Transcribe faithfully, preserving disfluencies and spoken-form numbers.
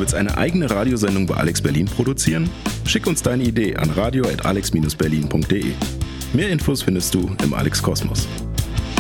willst eine eigene Radiosendung bei Alex Berlin produzieren? Schick uns deine Idee an radio at alex berlin punkt de. Mehr Infos findest du im Alex Kosmos.